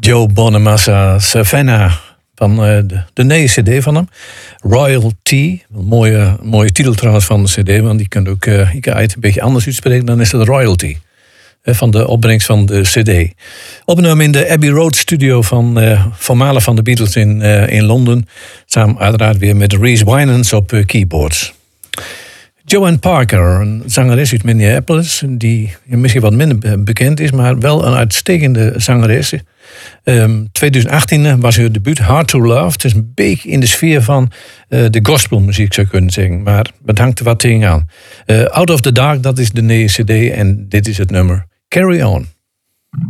Joe Bonamassa Savannah van de nieuwe cd van hem. Royalty, een mooie titel trouwens van de cd, want die kunt ook een beetje anders uitspreken, dan is het royalty. Van de opbrengst van de cd. Opgenomen in de Abbey Road studio van voormalig van de Beatles in Londen. Samen uiteraard weer met Reese Winans op keyboards. Joanne Parker, een zangeres uit Minneapolis, die misschien wat minder bekend is, maar wel een uitstekende zangeres. 2018 was haar debuut Hard to Love. Het is een beetje in de sfeer van de gospelmuziek, zou ik kunnen zeggen. Maar het hangt er wat tegen aan. Out of the Dark, dat is de nieuwe cd en dit is het nummer Carry On.